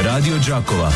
Radio Đakova.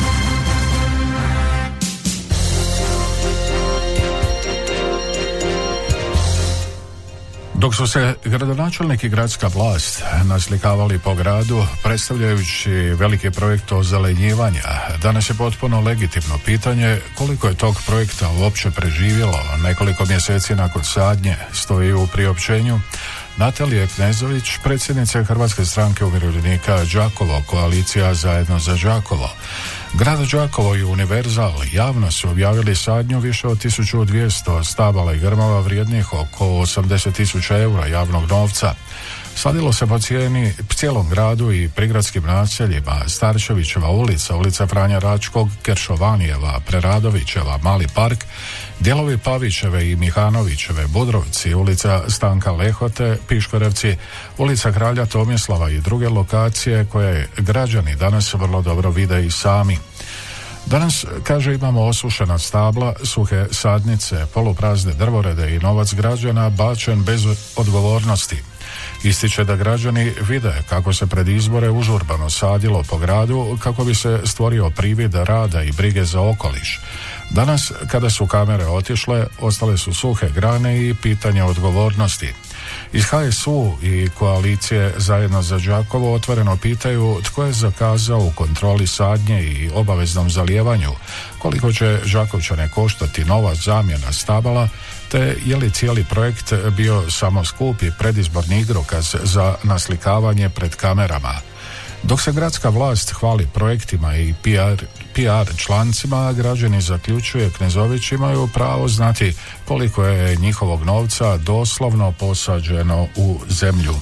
Dok su se gradonačelnik i gradska vlast naslikavali po gradu predstavljajući veliki projekt ozelenjivanja, danas je potpuno legitimno pitanje koliko je tog projekta uopće preživjelo. Nekoliko mjeseci nakon sadnje stoji u priopćenju Natalije Knezović, predsjednice Hrvatske stranke umirovljenika Đakovo, koalicija Zajedno za Đakovo. Grad Đakovo i Univerzal javno su objavili sadnju više od 1200 stabala i grmova vrijednih oko 80.000 eura javnog novca. Sadilo se po cijelom gradu i prigradskim naseljima: Starčevićeva ulica, ulica Franja Račkog, Keršovanijeva, Preradovićeva, Mali park, dijelovi Pavićeve i Mihanovićeve, Budrovci, ulica Stanka Lehote, Piškorevci, ulica Kralja Tomislava i druge lokacije koje građani danas vrlo dobro vide i sami. Danas, kaže, imamo osušena stabla, suhe sadnice, poluprazne drvorede i novac građana bačen bez odgovornosti. Ističe da građani vide kako se pred izbore užurbano sadilo po gradu kako bi se stvorio privid rada i brige za okoliš. Danas, kada su kamere otišle, ostale su suhe grane i pitanje odgovornosti. Iz HSU i koalicije Zajedno za Đakovo otvoreno pitaju tko je zakazao u kontroli sadnje i obaveznom zalijevanju, koliko će Đakovčane koštati nova zamjena stabala, te je li cijeli projekt bio samo skupi predizborni igrokaz za naslikavanje pred kamerama. Dok se gradska vlast hvali projektima i PR člancima, građani, zaključuje Knezović, imaju pravo znati koliko je njihovog novca doslovno posađeno u zemlju.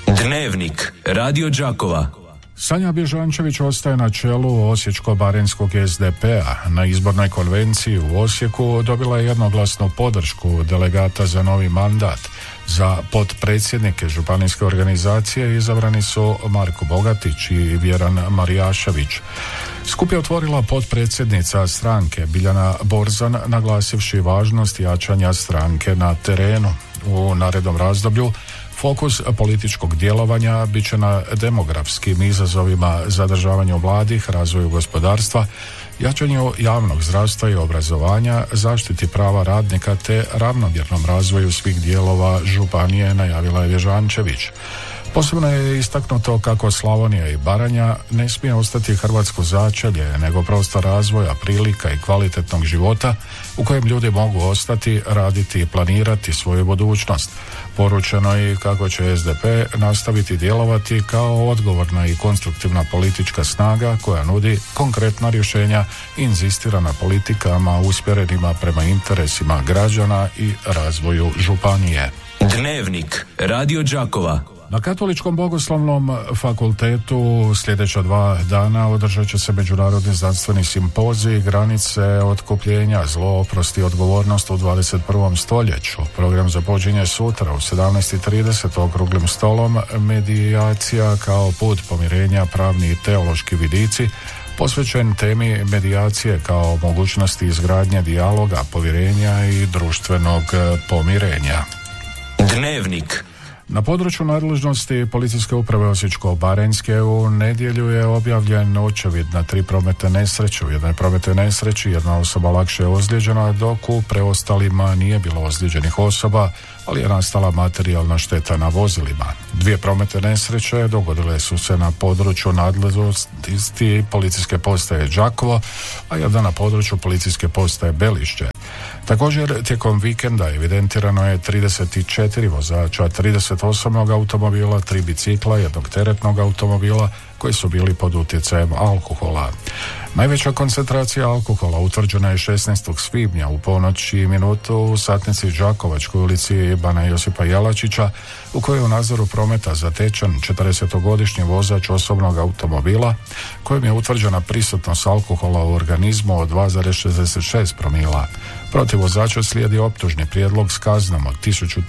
Dnevnik Radio Đakova. Sanja Bježančević ostaje na čelu Osječko-baranjskog SDP-a. Na izbornoj konvenciji u Osijeku dobila je jednoglasnu podršku delegata za novi mandat. Za potpredsjednike županijske organizacije izabrani su Marko Bogatić i Vjeran Marijašević. Skup je otvorila potpredsjednica stranke Biljana Borzan, naglasivši važnost jačanja stranke na terenu. U narednom razdoblju fokus političkog djelovanja bit će na demografskim izazovima, zadržavanju mladih, razvoju gospodarstva, jačanju javnog zdravstva i obrazovanja, zaštiti prava radnika te ravnomjernom razvoju svih dijelova županije, najavila je Bježančević. Posebno je istaknuto kako Slavonija i Baranja ne smije ostati hrvatsko začelje, nego prostor razvoja, prilika i kvalitetnog života u kojem ljudi mogu ostati, raditi i planirati svoju budućnost. Poručeno je kako će SDP nastaviti djelovati kao odgovorna i konstruktivna politička snaga koja nudi konkretna rješenja i inzistira na politikama usmjerenima prema interesima građana i razvoju županije. Dnevnik Radio Đakova. Na Katoličkom bogoslovnom fakultetu sljedeća 2 dana održat će se međunarodni znanstveni simpozij granice otkupljenja, zlo, oprost i odgovornost u 21. stoljeću. Program započinje sutra u 17:30 okruglim stolom medijacija kao put pomirenja, pravni i teološki vidici, posvećen temi medijacije kao mogućnosti izgradnje dijaloga, povjerenja i društvenog pomirenja. Dnevnik. Na području nadležnosti Policijske uprave Osječko-baranjske u nedjelju je objavljen očevid na 3 prometne nesreće. U jednoj prometnoj nesreći jedna osoba lakše je ozlijeđena, dok u preostalima nije bilo ozlijeđenih osoba, ali je nastala materijalna šteta na vozilima. 2 prometne nesreće dogodile su se na području nadležnosti Policijske postaje Đakovo, a jedna na području Policijske postaje Belišće. Također, tijekom vikenda evidentirano je 34 vozača, 30 osobnog automobila, 3 bicikla, 1 teretnog automobila koji su bili pod utjecajem alkohola. Najveća koncentracija alkohola utvrđena je 16. svibnja u ponoć i minutu u satnici Đakovačkoj ulici Bana Josipa Jelačića, u kojoj je u nadzoru prometa zatečen 40-godišnji vozač osobnog automobila kojem je utvrđena prisutnost alkohola u organizmu od 2,66 promila. Protiv vozača slijedi optužni prijedlog s kaznom od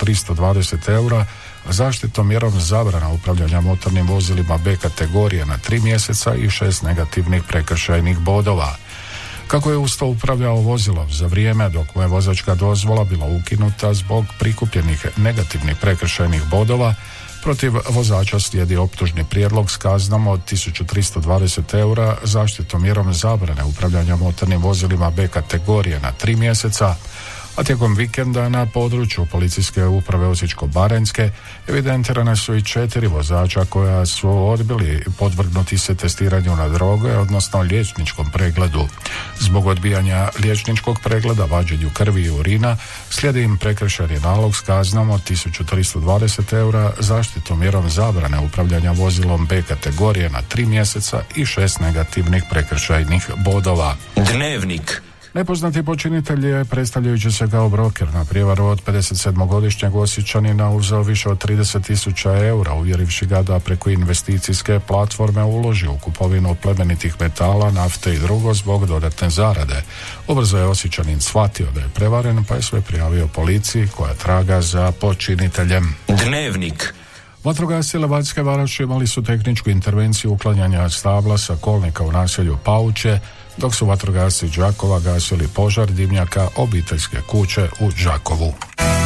1320 eura, zaštitnom mjerom zabrana upravljanja motornim vozilima B kategorije na 3 mjeseca i 6 negativnih prekršajnih bodova. Kako je uz to upravljao vozilom za vrijeme dok mu je vozačka dozvola bila ukinuta zbog prikupljenih negativnih prekršajnih bodova, Protiv vozača slijedi optužni prijedlog s kaznom od 1320 eura, zaštitnom mjerom zabrane upravljanja motornim vozilima B kategorije na 3 mjeseca, a tijekom vikenda na području policijske uprave Osječko-baranjske evidentirane su i 4 vozača koja su odbili podvrgnuti se testiranju na droge, odnosno liječničkom pregledu. Zbog odbijanja liječničkog pregleda, vađenju krvi i urina, slijedi im prekršajni nalog s kaznom od 1320 eura, zaštitnom mjerom zabrane upravljanja vozilom B kategorije na 3 mjeseca i 6 negativnih prekršajnih bodova. Dnevnik. Nepoznati počinitelj je, predstavljajući se kao broker na prijevaru od 57-godišnjeg Osječanina, uzeo više od 30.000 eura, uvjerivši ga da preko investicijske platforme uloži u kupovinu plemenitih metala, nafte i drugo zbog dodatne zarade. Ubrzo je Osječanin shvatio da je prevaren, pa je sve prijavio policiji koja traga za počiniteljem. Dnevnik. Vatrogasci Levanjske Varoši imali su tehničku intervenciju uklanjanja stabla sa kolnika u naselju Pauče, dok su vatrogasci Đakova gasili požar dimnjaka obiteljske kuće u Đakovu.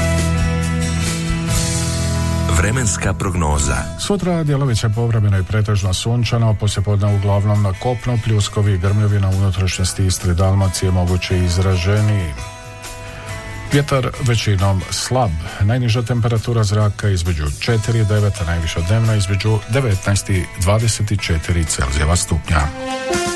Vremenska prognoza. Sutra djelomice povremeno i pretežno sunčano, poslijepodne uglavnom na kopnu, pljuskovi i grmljevi na unutrašnjosti Istre i Dalmacije moguće izraženiji. Vjetar većinom slab, najniža temperatura zraka između 4 i 9, a najviša dnevna između 19 i 24 Celzijeva stupnja.